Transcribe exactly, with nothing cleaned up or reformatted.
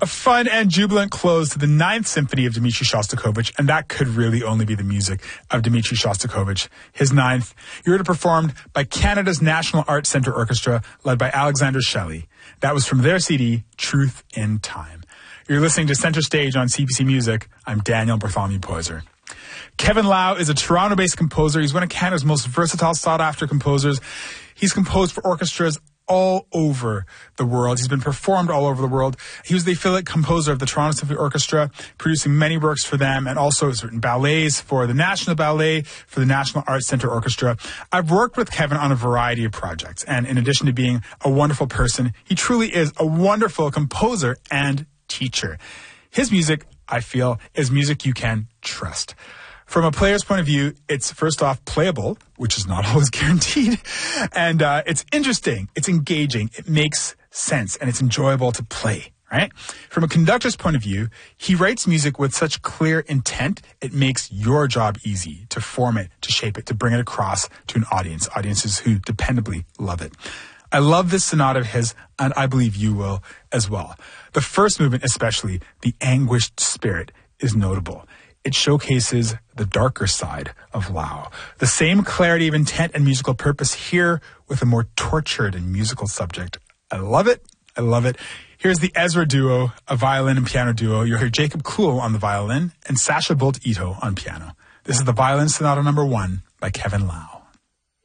A fun and jubilant close to the Ninth Symphony of Dmitri Shostakovich, and that could really only be the music of Dmitri Shostakovich. His ninth, you heard it performed by Canada's National Arts Centre Orchestra, led by Alexander Shelley. That was from their C D, Truth in Time. You're listening to Center Stage on C B C Music. I'm Daniel Bartholomew Poyser. Kevin Lau is a Toronto-based composer. He's one of Canada's most versatile, sought-after composers. He's composed for orchestras all over the world. He's been performed all over the world. He was the affiliate composer of the Toronto Symphony Orchestra, producing many works for them, and also has written ballets for the National Ballet, for the National Arts Centre Orchestra. I've worked with Kevin on a variety of projects, and in addition to being a wonderful person, he truly is a wonderful composer and teacher. His music, I feel, is music you can trust. From a player's point of view, it's first off playable, which is not always guaranteed, and uh, it's interesting, it's engaging, it makes sense, and it's enjoyable to play, right? From a conductor's point of view, he writes music with such clear intent, it makes your job easy to form it, to shape it, to bring it across to an audience, audiences who dependably love it. I love this sonata of his, and I believe you will as well. The first movement especially, the anguished spirit, is notable. It showcases the darker side of Lau. The same clarity of intent and musical purpose here with a more tortured and musical subject. I love it. I love it. Here's the Ezra duo, a violin and piano duo. You'll hear Jacob Kuhl on the violin and Sasha Bolt-Ito on piano. This is the Violin Sonata number one by Kevin Lau.